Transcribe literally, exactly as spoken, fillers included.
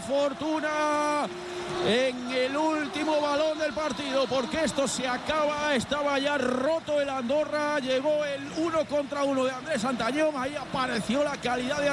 fortuna en el último balón del partido, porque esto se acaba. Estaba ya roto el Andorra, llegó el uno contra uno de Andrés Santañón, ahí apareció la calidad de